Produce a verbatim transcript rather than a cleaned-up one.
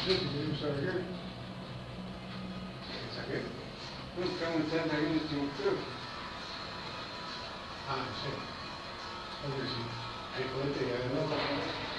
Sí, si queremos saber qué. ¿Saqué? No, estamos entrando ahí en el Timoteo. Ah, sí. Creo que sí. Ahí ponete y además.